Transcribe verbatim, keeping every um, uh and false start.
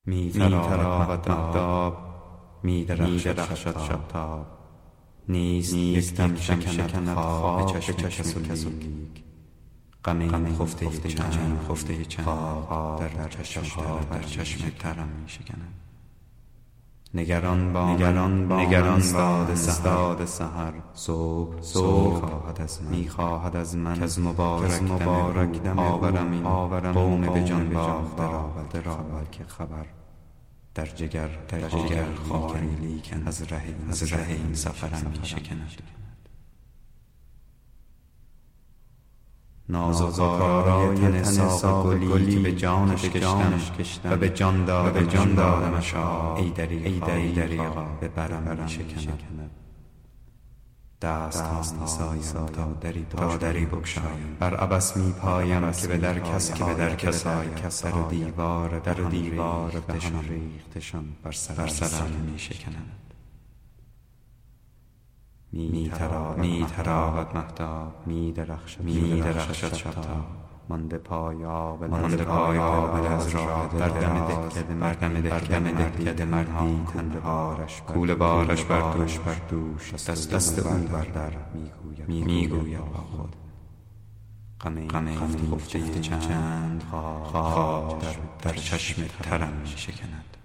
می تراود مهتاب، می درخشد شبتاب. نیست یک دم شکند خواب به چشم کس و لیک. غم این خفته چند خفته چند در چشم در چشم ترم می شکند. نگران با نگران با نگران باد سحر سحر صبح صبح خواهد از من می خواهد از من از مبارک مبارک دم آورم این آورم قوم به جان باخته را و که خبر در جگر در جگر خاری لیکن از ره از ره این سفرم می شکند. ناز و زارای تن ساق گلی که به جانش کشتم و به جان دادم جان دادمش ای دریغا به برم می شکند. دست ها سایم تا دری تا دری بگشایم بر عبث می پایم که به در کس که به در کس آیم در و دیوار در و دیوار بهشان ریختشان بر سرم می شکند. می تراود مهتاب، می درخشد شبتاب. مانده پای آبله مانده پای آبله از راه در دم دکده مردم دکده مردی کوله بارش بر دوش بر دوش دست او بر در میگوید با خود غم این خفته چند خواب در چشم ترم می شکند.